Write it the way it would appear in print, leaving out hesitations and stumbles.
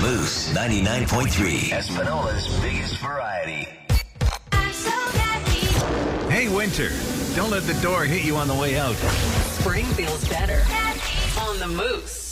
Moose 99.3. Espanola's biggest variety. Hey, winter, don't let the door hit you on the way out. Spring feels better on the Moose.